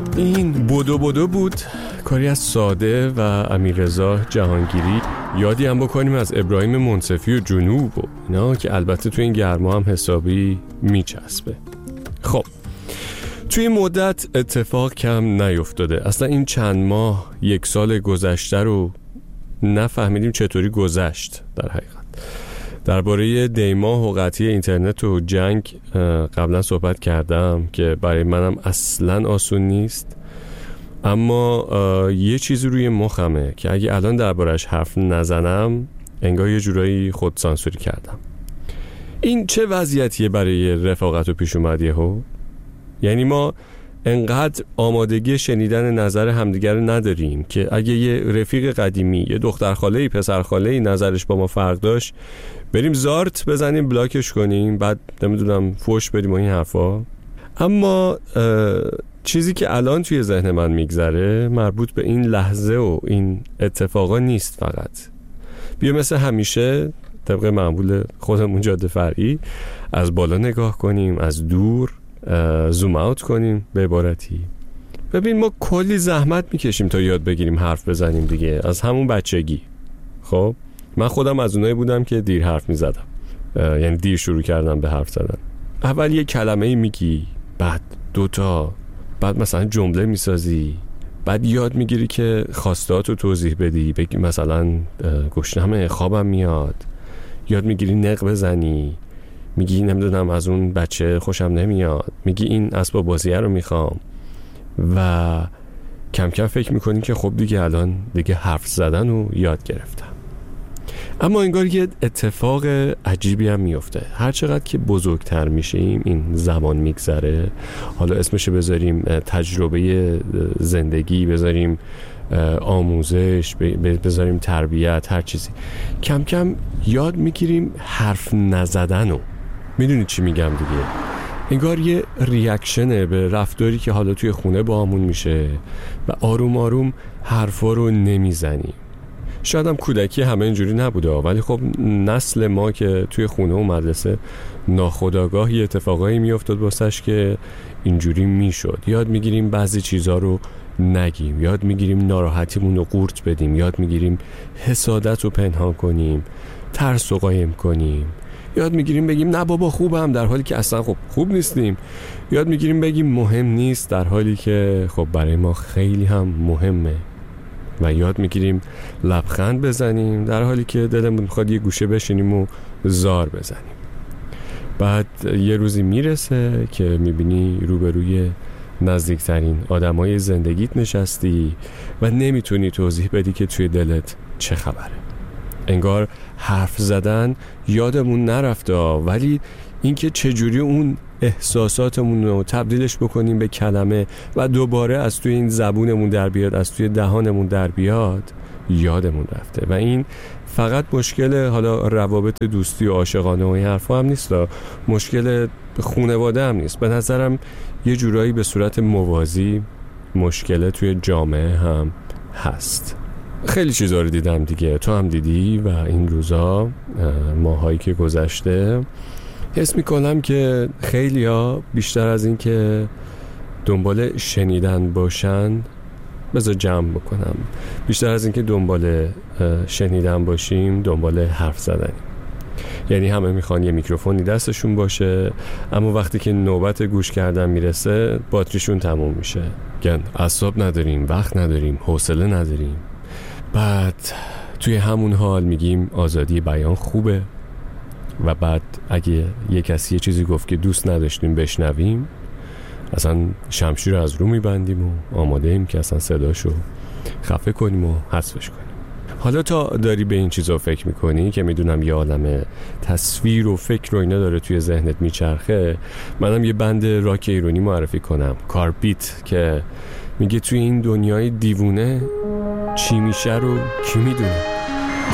این بدو بود، کاری از ساده و امیررضا جهانگیری. یادی هم بکنیم از ابراهیم منصفی و جنوب و اینا که البته توی این گرما هم حسابی میچسبه. خب توی مدت اتفاق کم نیفتاده. اصلا این چند ماه، یک سال گذشته رو نفهمیدیم چطوری گذشت. در حقیقت درباره دیماه و قطعی اینترنت و جنگ قبلا صحبت کردم که برای منم اصلا آسون نیست، اما یه چیزی روی مخمه که اگه الان دربارش حرف نزنم انگار یه جورایی خود سانسوری کردم. این چه وضعیتیه برای رفاقت و پیش اومدیه ها؟ یعنی ما انقدر آمادگی شنیدن نظر همدیگر نداریم که اگه یه رفیق قدیمی، یه دختر خاله‌ای، پسر خاله‌ای نظرش با ما فرق داشت، بریم زارت بزنیم، بلاکش کنیم، بعد نمیدونم فوش بدیم و این حرفا. اما چیزی که الان توی ذهن من میگذره مربوط به این لحظه و این اتفاقا نیست. فقط بیا مثل همیشه طبق معمول خودمون جاده فرعی از بالا نگاه کنیم، از دور زوم اوت کنیم. به عبارتی ببین ما کلی زحمت میکشیم تا یاد بگیریم حرف بزنیم دیگه، از همون بچگی. خب من خودم از اونایی بودم که دیر حرف میزدم، یعنی دیر شروع کردم به حرف زدن. اول یه کلمه میگی، بعد دوتا، بعد مثلا جمله میسازی، بعد یاد میگیری که خواستهاتو توضیح بدی، بگی مثلا گشنمه، خوابم میاد. یاد میگیری نق بزنی، میگی نمیدونم از اون بچه خوشم نمیاد، میگی این اسباب بازیه رو میخوام، و کم کم فکر میکنی که خب دیگه الان دیگه حرف زدن رو یاد گرفتم. اما انگار یه اتفاق عجیبی هم میفته. هر چقدر که بزرگتر میشیم این زمان میگذره، حالا اسمشو بذاریم تجربه زندگی، بذاریم آموزش، بذاریم تربیت، هر چیزی، کم کم یاد میگیریم حرف نزدن. میدونی چی میگم دیگه؟ انگار یه ریاکشنه به رفتاری که حالا توی خونه با همون میشه و آروم آروم حرفا رو نمیزنیم. شاید هم کودکی همه اینجوری نبوده، ولی خب نسل ما که توی خونه و مدرسه ناخودآگاه یه اتفاقایی میافتاد واسش که اینجوری میشد. یاد میگیریم بعضی چیزا رو نگیم، یاد میگیریم ناراحتیمون رو قورت بدیم، یاد میگیریم حسادت رو پنهان کنیم، ترس رو قایم کنیم، یاد میگیریم بگیم نه بابا خوبم در حالی که اصلا خب خوب نیستیم، یاد میگیریم بگیم مهم نیست در حالی که خب برای ما خیلی هم مهمه، و یاد میگیریم لبخند بزنیم در حالی که دلمون میخواد یه گوشه بشینیم و زار بزنیم. بعد یه روزی میرسه که میبینی روبروی نزدیکترین آدمای زندگیت نشستی و نمیتونی توضیح بدی که توی دلت چه خبره. انگار حرف زدن یادمون نرفته، ولی اینکه چجوری اون احساساتمون رو تبدیلش بکنیم به کلمه و دوباره از توی این زبونمون در بیاد، از توی دهانمون در بیاد، یادمون رفته. و این فقط مشکل حالا روابط دوستی و عاشقانه و این حرفا هم نیست، مشکل خانواده هم نیست. به نظرم یه جورایی به صورت موازی مشکل توی جامعه هم هست. خیلی چیزا رو دیدم دیگه، تو هم دیدی، و این روزا ماهایی که گذشته حس میکنم که خیلیا بیشتر از این که دنبال شنیدن باشن، بذار جمع بکنم، بیشتر از این که دنبال شنیدن باشیم دنبال حرف زدنیم. یعنی همه میخوان یه میکروفونی دستشون باشه، اما وقتی که نوبت گوش کردن میرسه باتریشون تموم میشه. اعصاب نداریم، وقت نداریم، حوصله نداریم. بعد توی همون حال میگیم آزادی بیان خوبه، و بعد اگه یه کسی یه چیزی گفت که دوست نداشتیم بشنویم، اصلا شمشیر رو از رو میبندیم و آماده ایم که اصلا صداشو خفه کنیم و حذفش کنیم. حالا تا داری به این چیزا فکر میکنی که میدونم یه عالمه تصویر و فکر و اینا داره توی ذهنت میچرخه، منم یه بند راک ایرانی معرفی کنم، کاربیت، که میگه توی این دنیای دیوونه چی میشه رو کی میدونه.